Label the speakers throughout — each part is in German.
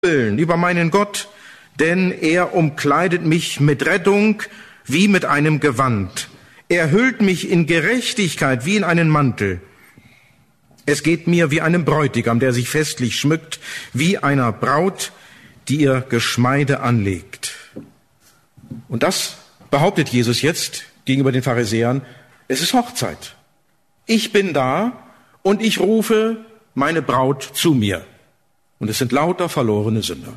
Speaker 1: über meinen Gott, denn er umkleidet mich mit Rettung wie mit einem Gewand. Er hüllt mich in Gerechtigkeit wie in einen Mantel. Es geht mir wie einem Bräutigam, der sich festlich schmückt, wie einer Braut, die ihr Geschmeide anlegt. Und das behauptet Jesus jetzt gegenüber den Pharisäern, es ist Hochzeit. Ich bin da und ich rufe meine Braut zu mir. Und es sind lauter verlorene Sünder.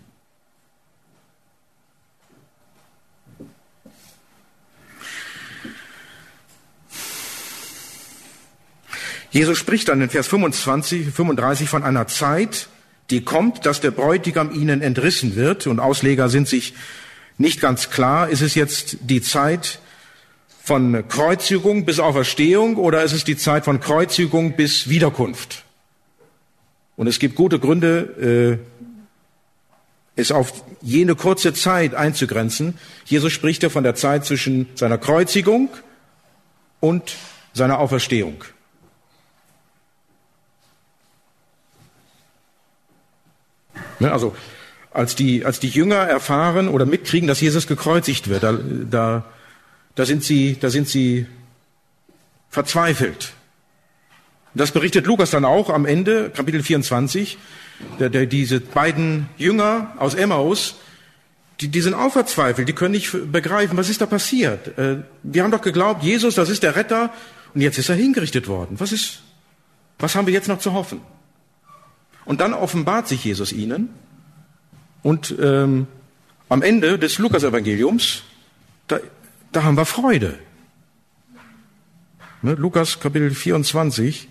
Speaker 1: Jesus spricht dann in Vers 35 von einer Zeit, die kommt, dass der Bräutigam ihnen entrissen wird. Und Ausleger sind sich nicht ganz klar, ist es jetzt die Zeit von Kreuzigung bis Auferstehung oder ist es die Zeit von Kreuzigung bis Wiederkunft? Und es gibt gute Gründe, es auf jene kurze Zeit einzugrenzen. Jesus spricht ja von der Zeit zwischen seiner Kreuzigung und seiner Auferstehung. Also als die Jünger erfahren oder mitkriegen, dass Jesus gekreuzigt wird, da sind sie verzweifelt. Das berichtet Lukas dann auch am Ende, Kapitel 24. Diese beiden Jünger aus Emmaus, die sind auch verzweifelt, die können nicht begreifen, was ist da passiert. Wir haben doch geglaubt, Jesus, das ist der Retter, und jetzt ist er hingerichtet worden. Was haben wir jetzt noch zu hoffen? Und dann offenbart sich Jesus ihnen. Und am Ende des Lukas-Evangeliums, da haben wir Freude. Lukas Kapitel 24.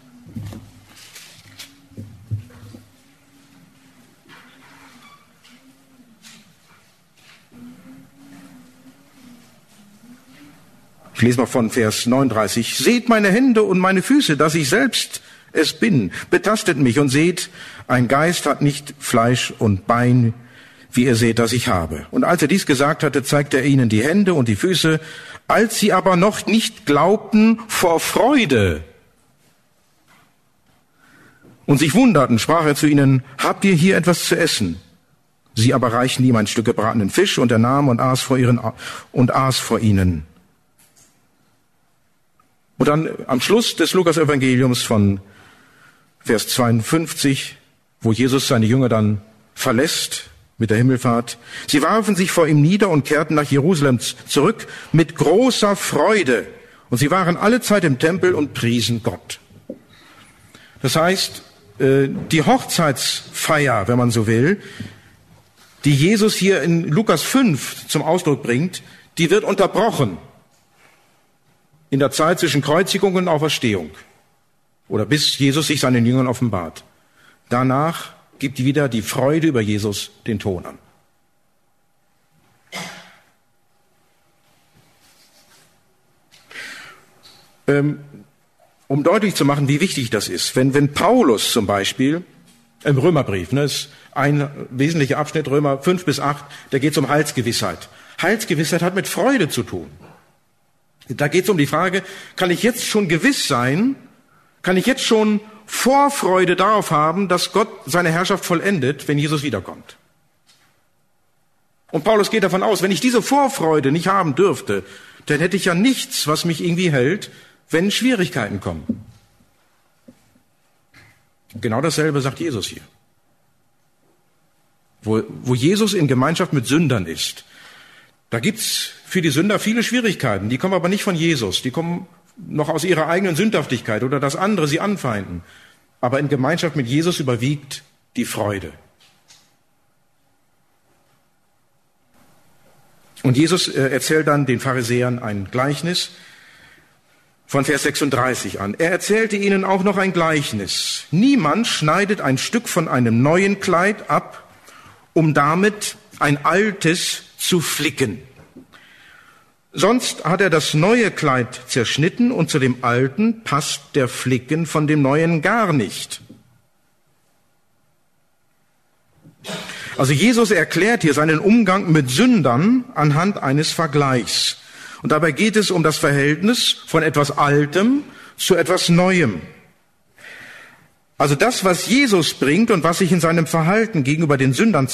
Speaker 1: Ich lese mal von Vers 39. Seht meine Hände und meine Füße, dass ich selbst es bin. Betastet mich und seht, ein Geist hat nicht Fleisch und Bein, wie ihr seht, dass ich habe. Und als er dies gesagt hatte, zeigte er ihnen die Hände und die Füße. Als sie aber noch nicht glaubten vor Freude und sich wunderten, sprach er zu ihnen, habt ihr hier etwas zu essen? Sie aber reichten ihm ein Stück gebratenen Fisch, und er nahm und aß vor ihnen. Und dann am Schluss des Lukas-Evangeliums von Vers 52, wo Jesus seine Jünger dann verlässt mit der Himmelfahrt. Sie warfen sich vor ihm nieder und kehrten nach Jerusalem zurück mit großer Freude. Und sie waren alle Zeit im Tempel und priesen Gott. Das heißt, die Hochzeitsfeier, wenn man so will, die Jesus hier in Lukas 5 zum Ausdruck bringt, die wird unterbrochen in der Zeit zwischen Kreuzigung und Auferstehung. Oder bis Jesus sich seinen Jüngern offenbart. Danach gibt wieder die Freude über Jesus den Ton an. Um deutlich zu machen, wie wichtig das ist, wenn Paulus zum Beispiel im Römerbrief, ist ein wesentlicher Abschnitt, Römer 5 bis 8, da geht es um Heilsgewissheit. Heilsgewissheit hat mit Freude zu tun. Da geht es um die Frage, kann ich jetzt schon gewiss sein, kann ich jetzt schon Vorfreude darauf haben, dass Gott seine Herrschaft vollendet, wenn Jesus wiederkommt. Und Paulus geht davon aus, wenn ich diese Vorfreude nicht haben dürfte, dann hätte ich ja nichts, was mich irgendwie hält, wenn Schwierigkeiten kommen. Genau dasselbe sagt Jesus hier. Wo Jesus in Gemeinschaft mit Sündern ist, da gibt's für die Sünder viele Schwierigkeiten. Die kommen aber nicht von Jesus. Die kommen noch aus ihrer eigenen Sündhaftigkeit oder dass andere sie anfeinden. Aber in Gemeinschaft mit Jesus überwiegt die Freude. Und Jesus erzählt dann den Pharisäern ein Gleichnis von Vers 36 an. Er erzählte ihnen auch noch ein Gleichnis. Niemand schneidet ein Stück von einem neuen Kleid ab, um damit ein altes zu flicken. Sonst hat er das neue Kleid zerschnitten und zu dem alten passt der Flicken von dem neuen gar nicht. Also Jesus erklärt hier seinen Umgang mit Sündern anhand eines Vergleichs. Und dabei geht es um das Verhältnis von etwas Altem zu etwas Neuem. Also das, was Jesus bringt und was sich in seinem Verhalten gegenüber den Sündern